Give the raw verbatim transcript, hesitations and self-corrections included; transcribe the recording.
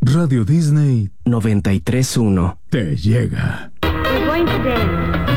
Radio Disney noventa y tres punto uno. te llega. We're going to dance.